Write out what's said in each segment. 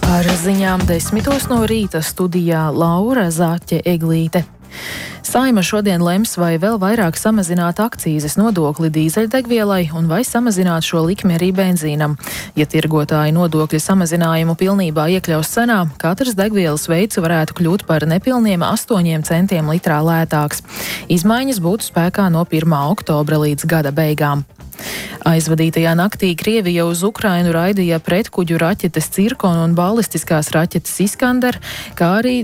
Ar ziņām 10 no rīta studijā Laura Zaķe-Eglīte. Saeima šodien lems, vai vēl vairāk samazināt akcīzes nodokli dīzeļdegvielai un vai samazināt šo likmi arī benzīnam. Ja tirgotāji nodokļu samazinājumu pilnībā iekļaus cenā, katrs degvielas veids varētu kļūt par nepilniem 8 centiem litrā lētāks. Izmaiņas būtu spēkā no 1. oktobra līdz gada beigām. Aizvadītajā naktī Krievija uz Ukrainu raidīja pretkuģu raķetes Cirkon un balistiskās raķetes Iskander, kā arī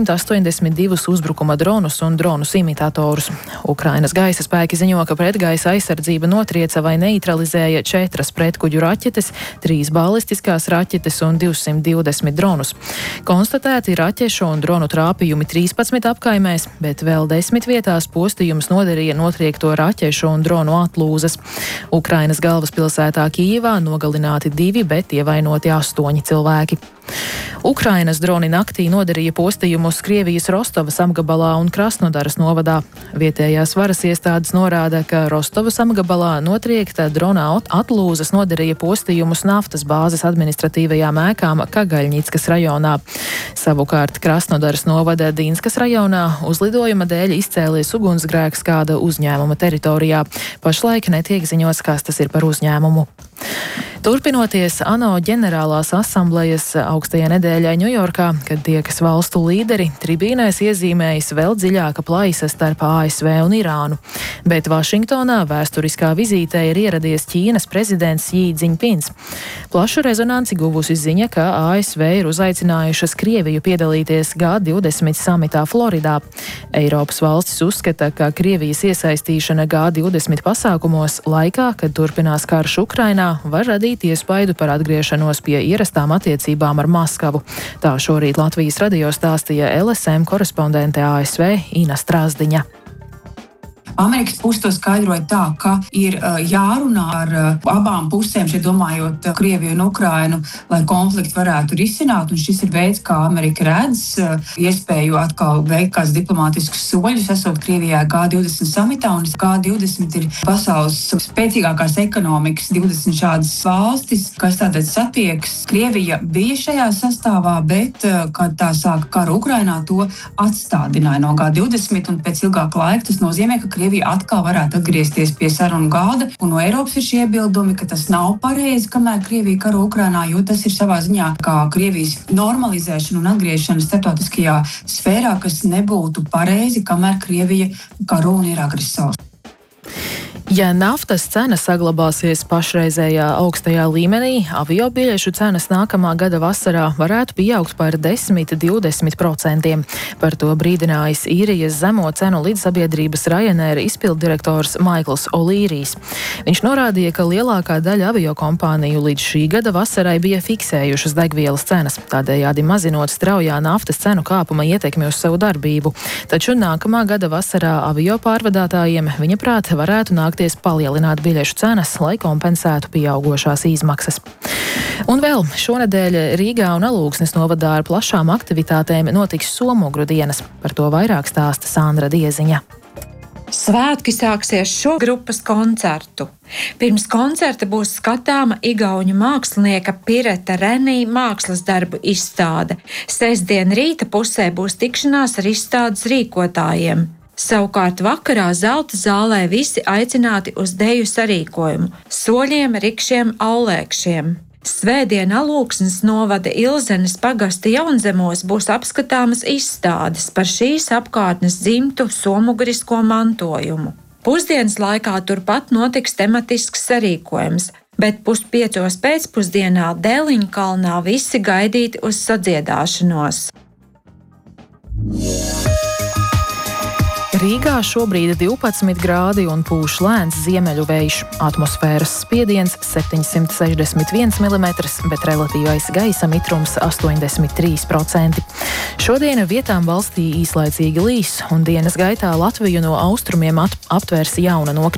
282 uzbrukuma dronus un dronus imitatorus. Ukrainas gaisa spēki ziņo, ka pretgaisa aizsardzība notrieca vai neutralizēja 4 pretkuģu raķetes, 3 balistiskās raķetes un 220 dronus. Konstatēti raķešu un dronu trāpījumi 13 apkaimēs, bet vēl 10 vietās postījums nodarīja notriekto raķešu un dronu atlūzas. Ukrainas galvaspilsētā Kijivā nogalināti 2, bet ievainoti 8 cilvēki. Ukrainas droni naktī nodarīja postījumus Krievijas Rostovas apgabalā un Krasnodaras novadā. Vietējās varas iestādes norāda, ka Rostovas apgabalā notriekta drona atlūzas nodarīja postījumus naftas bāzes administratīvajām ēkām Kagaļņickas rajonā. Savukārt Krasnodaras novada Dīnskas rajonā uzlidojuma dēļ izcēlies ugunsgrēks kāda uzņēmuma teritorijā. Pašlaik netiek ziņots, kas tas ir par uzņēmumu. Turpinoties ANO ģenerālās asamblejas augstajai nedēļai Ņujorkā, kad tiekas valstu līderi, tribīnēs iezīmējas vēl dziļāka plaisa starp ASV un Irānu. Bet Vašingtonā vēsturiskā vizītē ir ieradies Ķīnas prezidents Xi Jinpings. Plašu rezonanci guvusi ziņa, ka ASV ir uzaicinājušas Krieviju piedalīties G20 samitā Floridā. Eiropas valstis uzskata, ka Krievijas iesaistīšana G20 pasākumos laikā, kad turpinās karš Ukrainā, var radīt iespaidu par atgriešanos pie ierastām attiecībām ar Maskavu. Tā šorīt Latvijas radio stāstīja LSM korespondente ASV Ina Strāzdiņa. Amerikas puse to skaidroja tā, ka ir jārunā ar abām pusēm, šeit domājot Krieviju un Ukrainu, lai konflikti varētu risināt, un šis ir veids, kā Amerika redz iespēju atkal veikt kāds diplomātiskus soļus, esot Krievijā G20 samitā, un G20 ir pasaules spēcīgākās ekonomikas, 20 šādas valstis, kas tātad satiekas. Krievija bija šajā sastāvā, bet, kad tā sāka karu Ukrainā, to atstādināja no G20, un pēc ilgāka laika tas nozīmē, ka Krievija atkal varētu atgriezties pie sarunu galda, un no Eiropas ir šie iebildumi, ka tas nav pareizi, kamēr Krievija karo Ukrainā, jo tas ir savā ziņā kā Krievijas normalizēšana un atgriešana starptautiskajā sfērā, kas nebūtu pareizi, kamēr Krievija karo un ir agresors. Ja naftas cena saglabāsies pašreizējā augstajā līmenī, aviobiļešu cenas nākamā gada vasarā varētu pieaugt par 10–20%. Par to brīdinājis īrijas zemo cenu līdzsabiedrības Ryanair izpilddirektors Maikls Olīrijs. Viņš norādīja, ka lielākā daļa aviokompāniju līdz šī gada vasarai bija fiksējušas degvielas cenas, tādējādi mazinot straujā naftas cenu kāpuma ietekmi uz savu darbību. Taču nākamā gada vasarā aviopārvadātājiem, viņa prāt, varētu nākties palielināt biļešu cenas, lai kompensētu pieaugošās izmaksas. Un vēl šonedēļ Rīgā un Alūksnes novadā ar plašām aktivitātēm notiks Somogru dienas. Par to vairāk stāsta Sandra Dieziņa. Svētki sāksies šo grupas koncertu. Pirms koncerta būs skatāma igauņu mākslinieka Pireta Renī mākslas darbu izstāde. Sestdien rīta pusē būs tikšanās ar izstādes rīkotājiem. Savukārt vakarā Zelta zālē visi aicināti uz deju sarīkojumu – soļiem, rikšiem, aulēkšiem. Svētdien Alūksnes novada Ilzenes pagasta Jaunzemos būs apskatāmas izstādes par šīs apkārtnes dzimtu somugrisko mantojumu. Pusdienas laikā turpat notiks tematisks sarīkojums, bet 4:30 pēcpusdienā Dēliņkalnā visi gaidīti uz sadziedāšanos. Rīgā šobrīd 12 grādi un pūš lēns ziemeļu vējš. Atmosfēras spiediens 761 mm, bet relatīvais gaisa mitrums 83%. Šodien vietām valstī īslaicīgi līs, un dienas gaitā Latviju no austrumiem aptvērs jauna nokrišņa.